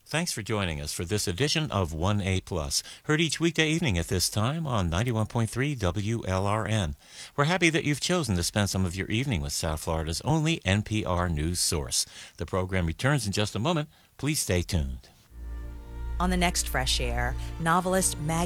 Thanks for joining us for this edition of 1A Plus, heard each weekday evening at this time on 91.3 WLRN. We're happy that you've chosen to spend some of your evening with South Florida's only NPR news source. The program returns in just a moment. Please stay tuned. On the next Fresh Air, novelist Maggie